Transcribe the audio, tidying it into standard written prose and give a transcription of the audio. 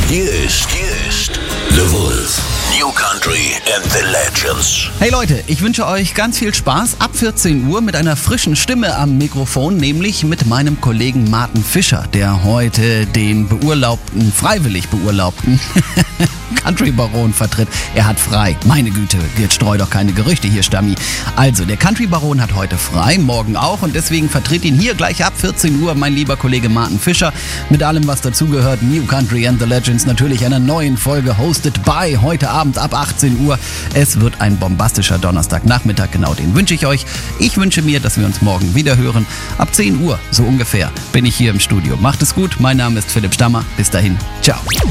Hier ist The Wolf. New Country and the Legends. Hey Leute, ich wünsche euch ganz viel Spaß ab 14 Uhr mit einer frischen Stimme am Mikrofon, nämlich mit meinem Kollegen Martin Fischer, der heute den freiwillig beurlaubten Country-Baron vertritt. Er hat frei. Meine Güte, jetzt streu doch keine Gerüchte hier, Stammi. Also, der Country-Baron hat heute frei, morgen auch, und deswegen vertritt ihn hier gleich ab 14 Uhr mein lieber Kollege Martin Fischer mit allem, was dazugehört. New Country and the Legends, natürlich einer neuen Folge, hosted by, heute Abend ab 18 Uhr. Es wird ein bombastischer Donnerstagnachmittag, genau den wünsche ich euch. Ich wünsche mir, dass wir uns morgen wieder hören. Ab 10 Uhr, so ungefähr, bin ich hier im Studio. Macht es gut, mein Name ist Philipp Stammer. Bis dahin, ciao.